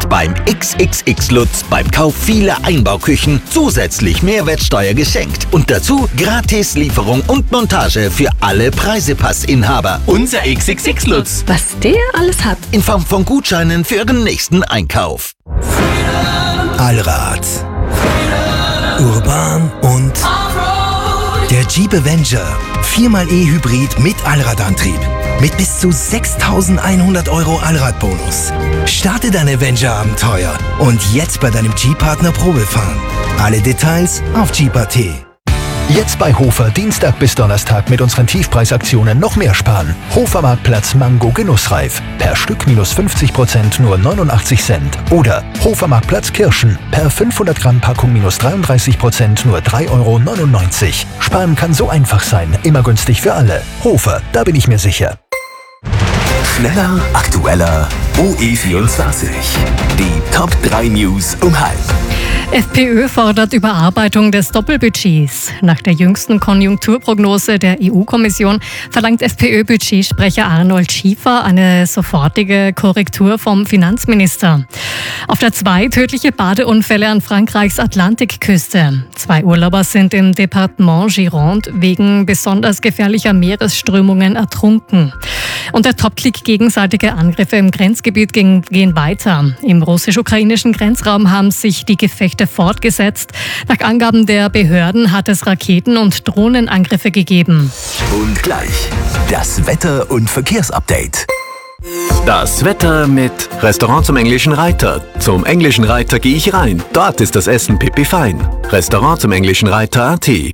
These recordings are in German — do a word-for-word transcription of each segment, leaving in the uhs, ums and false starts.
beim X X X Lutz beim Kauf vieler Einbauküchen zusätzlich Mehrwertsteuer geschenkt. Und dazu gratis Lieferung und Montage für alle Preisepassinhaber. Unser X X X Lutz. Was der alles hat. In Form von Gutscheinen für Ihren nächsten Einkauf. Allrad. Urban und der Jeep Avenger. viermal E-Hybrid mit Allradantrieb. Mit bis zu sechstausendeinhundert Euro Allradbonus. Starte dein Avenger-Abenteuer und jetzt bei deinem Jeep-Partner Probefahren. Alle Details auf jeep punkt at. Jetzt bei Hofer Dienstag bis Donnerstag mit unseren Tiefpreisaktionen noch mehr sparen. Hofer Marktplatz Mango Genussreif. Per Stück minus fünfzig Prozent nur neunundachtzig Cent. Oder Hofer Marktplatz Kirschen. Per fünfhundert Gramm Packung minus dreiunddreißig Prozent nur drei Euro neunundneunzig. Sparen kann so einfach sein. Immer günstig für alle. Hofer, da bin ich mir sicher. Schneller, aktueller, O E vierundzwanzig. Die Top drei News um halb. FPÖ fordert Überarbeitung des Doppelbudgets. Nach der jüngsten Konjunkturprognose der E U-Kommission verlangt FPÖ-Budgetsprecher Arnold Schiefer eine sofortige Korrektur vom Finanzminister. Auf der zwei tödliche Badeunfälle an Frankreichs Atlantikküste. Zwei Urlauber sind im Departement Gironde wegen besonders gefährlicher Meeresströmungen ertrunken. Und der Top-Klick gegenseitige Angriffe im Grenzgebiet gehen weiter. Im russisch-ukrainischen Grenzraum haben sich die Gefechte fortgesetzt. Nach Angaben der Behörden hat es Raketen- und Drohnenangriffe gegeben. Und gleich das Wetter- und Verkehrsupdate. Das Wetter mit Restaurant zum Englischen Reiter. Zum Englischen Reiter gehe ich rein. Dort ist das Essen pipi fein. Restaurant zum Englischen Reiter punkt at.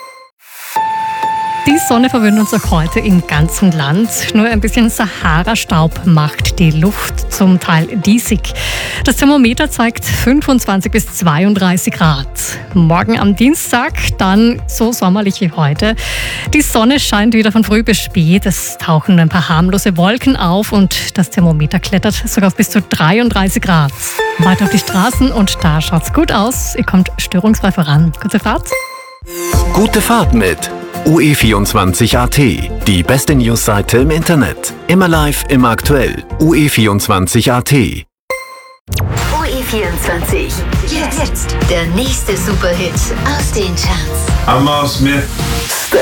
Die Sonne verwöhnt uns auch heute im ganzen Land. Nur ein bisschen Sahara-Staub macht die Luft zum Teil diesig. Das Thermometer zeigt fünfundzwanzig bis zweiunddreißig Grad. Morgen am Dienstag dann so sommerlich wie heute. Die Sonne scheint wieder von früh bis spät. Es tauchen ein paar harmlose Wolken auf und das Thermometer klettert sogar auf bis zu dreiunddreißig Grad. Weiter auf die Straßen und da schaut's gut aus. Ihr kommt störungsfrei voran. Gute Fahrt. Gute Fahrt mit O E vierundzwanzig punkt at. Die beste Newsseite im Internet. Immer live, immer aktuell. O E vierundzwanzig punkt at. O E vierundzwanzig. Jetzt der nächste Superhit aus den Charts. Amar Smith. Stay